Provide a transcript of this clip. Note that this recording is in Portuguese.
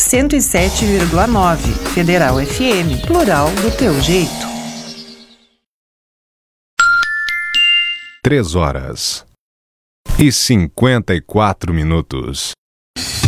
107,9. Federal FM, plural do teu jeito. 3 horas e 54 minutos.